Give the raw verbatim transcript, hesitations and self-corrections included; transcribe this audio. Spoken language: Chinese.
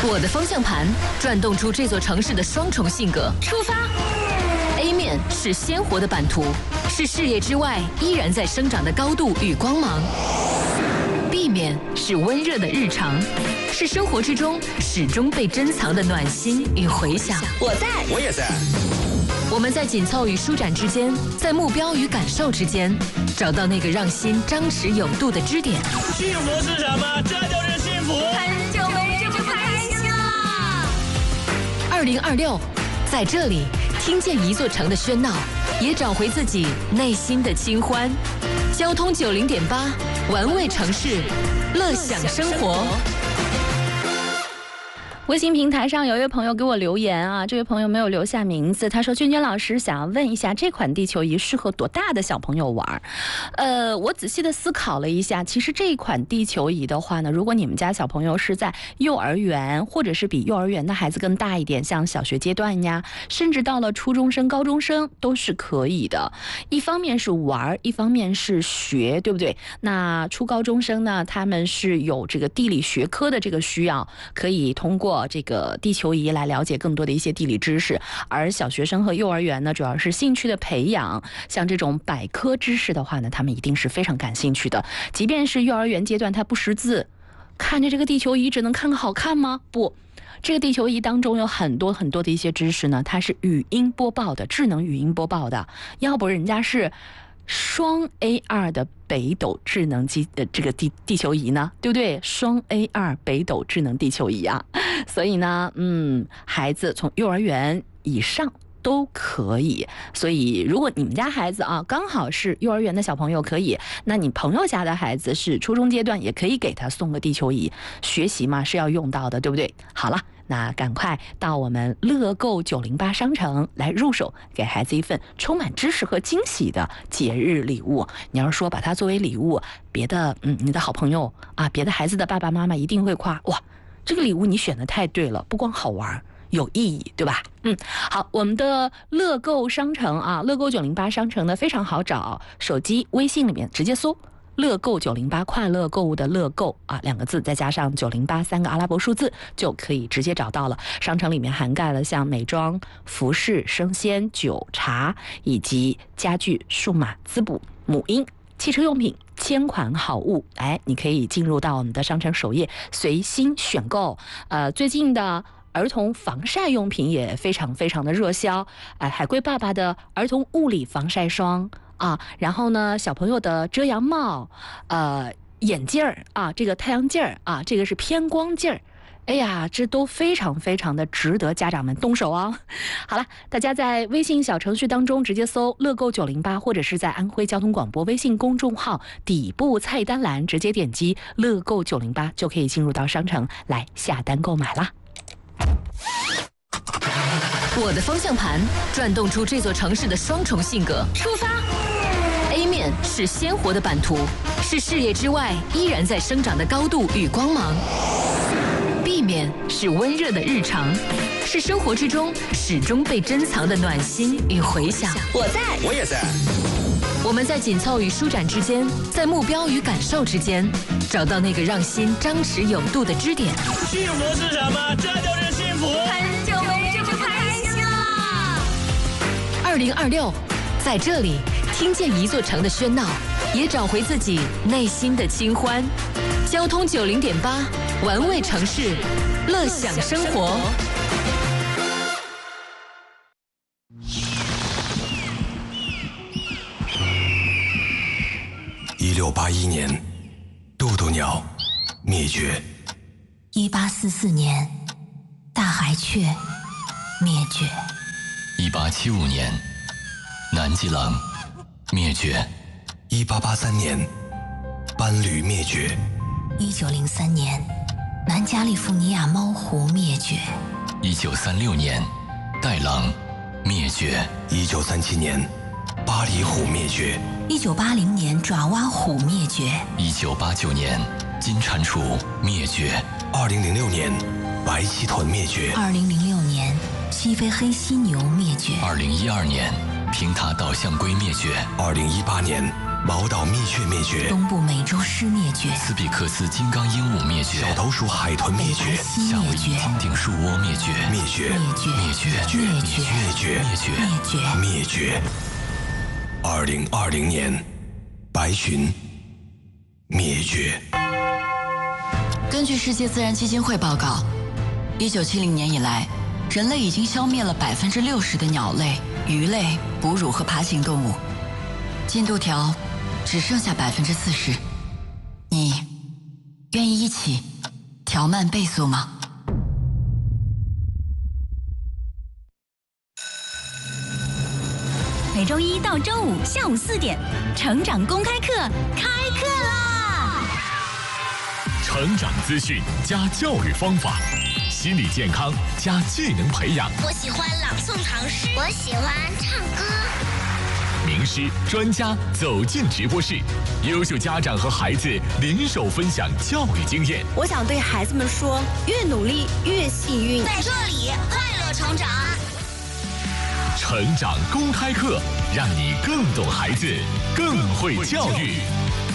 我的方向盘转动出这座城市的双重性格。出发 ！A 面是鲜活的版图，是视野之外依然在生长的高度与光芒。B 面是温热的日常，是生活之中始终被珍藏的暖心与回响。 我在， 我也在。 我们在紧凑与舒展之间，在目标与感受之间，找到那个让心张弛有度的支点。 幸福是什么？这就是幸福。 很久没这么开心了。 二零二六，在这里听见一座城的喧闹，也找回自己内心的清欢。交通九零点八，玩味城市，乐享生活。 微信平台上有一位朋友给我留言啊，这位朋友没有留下名字，他说：“娟娟老师想要问一下，这款地球仪适合多大的小朋友玩？”呃，我仔细的思考了一下，其实这款地球仪的话呢，如果你们家小朋友是在幼儿园，或者是比幼儿园的孩子更大一点，像小学阶段呀，甚至到了初中生、高中生都是可以的。一方面是玩，一方面是学，对不对？那初高中生呢，他们是有这个地理学科的这个需要，可以通过这个地球仪来了解更多的一些地理知识，而小学生和幼儿园呢，主要是兴趣的培养，像这种百科知识的话呢，他们一定是非常感兴趣的。即便是幼儿园阶段，他不识字，看着这个地球仪只能看个好看吗？不，这个地球仪当中有很多很多的一些知识呢，它是语音播报的，智能语音播报的，要不人家是双 A R 的北斗智能机的这个地地球仪呢，对不对？双 A R 北斗智能地球仪啊，所以呢，嗯，孩子从幼儿园以上都可以。所以如果你们家孩子啊刚好是幼儿园的小朋友可以，那你朋友家的孩子是初中阶段也可以给他送个地球仪，学习嘛是要用到的，对不对？好了，那赶快到我们乐购九零八商城来入手，给孩子一份充满知识和惊喜的节日礼物。你要是说把它作为礼物，别的嗯，你的好朋友啊，别的孩子的爸爸妈妈一定会夸，哇，这个礼物你选的太对了，不光好玩，有意义，对吧？嗯，好，我们的乐购商城啊，乐购九零八商城呢非常好找，手机微信里面直接搜乐购九零八，快乐购物的乐购啊两个字，再加上九零八三个阿拉伯数字，就可以直接找到了。商城里面涵盖了像美妆、服饰、生鲜、酒茶以及家具、数码、滋补、母婴、汽车用品、千款好物。哎，你可以进入到我们的商城首页，随心选购。呃，最近的儿童防晒用品也非常非常的热销，呃，海龟爸爸的儿童物理防晒霜啊，然后呢，小朋友的遮阳帽，呃，眼镜儿啊，这个太阳镜儿啊，这个是偏光镜儿。哎呀，这都非常非常的值得家长们动手啊！好了，大家在微信小程序当中直接搜乐购九零八，或者是在安徽交通广播微信公众号底部菜单栏直接点击乐购九零八，就可以进入到商城来下单购买啦。 我的方向盘转动出这座城市的双重性格。出发 ！A 面是鲜活的版图，是视野之外依然在生长的高度与光芒。B 面是温热的日常，是生活之中始终被珍藏的暖心与回响。 我在， 我也在。 我们在紧凑与舒展之间，在目标与感受之间，找到那个让心张弛有度的支点。 幸福是什么？这就是幸福。 很久没这么开心了。 二零二六，在这里听见一座城的喧闹，也找回自己内心的清欢。交通九零点八，玩味城市，乐享生活。 一六八一年，渡渡鸟灭绝。 一八四四年，大海雀灭绝。 一八七五年，南极狼灭绝。 一八八三年，斑驴灭绝。 一九零三年，南加利福尼亚猫狐灭绝。 一九三六年，袋狼灭绝。 一九三七年，巴黎虎灭绝。 一九八零年，爪哇虎灭绝。 一九八九年，金蟾蜍灭绝。 二零零六年，白鳍豚灭绝。 二零零六年，西非黑犀牛灭绝。 二零一二年，平塔岛象龟灭绝。 二零一八年， 宝岛蜜雀灭绝， 东部美洲狮灭绝， 斯比克斯金刚鹦鹉灭绝， 小头鼠海豚灭绝， 夏威夷金顶树窝灭绝， 灭绝， 灭绝， 灭绝， 灭绝， 灭绝， 灭绝， 灭绝， 灭绝。二零二零年，白鲟灭绝。 根据世界自然基金会报告，一九七零年以来，人类已经消灭了百分之六十的鸟类、鱼类、哺乳和爬行动物，进度条只剩下百分之四十。你愿意一起调慢倍速吗？ 每周一到周五下午四点，成长公开课开课啦！ 成长资讯加教育方法，心理健康加技能培养。 我喜欢朗诵唐诗，我喜欢唱歌。 名师专家走进直播室，优秀家长和孩子联手分享教育经验。 我想对孩子们说，越努力越幸运。 在这里快乐成长。 成长公开课，让你更懂孩子，更会教育。